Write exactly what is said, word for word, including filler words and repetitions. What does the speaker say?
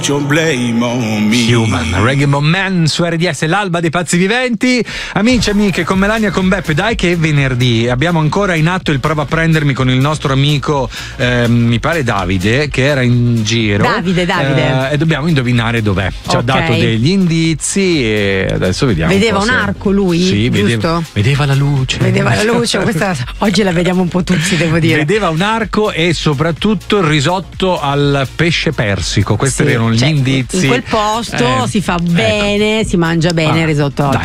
Human, Reggae Man su R D S, l'alba dei pazzi viventi. Amici e amiche, con Melania e con Beppe, dai che è venerdì, abbiamo ancora in atto il prova a prendermi con il nostro amico eh, mi pare Davide, che era in giro. Davide, Davide. Eh, e dobbiamo indovinare dov'è. Ci okay. ha dato degli indizi e adesso vediamo. Vedeva un, un arco lui, sì, giusto? Vedeva, vedeva la luce. Vedeva la luce, questa oggi la vediamo un po' tutti, devo dire. Vedeva un arco e soprattutto il risotto al pesce persico. Questi sì, erano cioè, gli indizi. In quel posto eh, si fa bene, ecco. si mangia bene il risotto al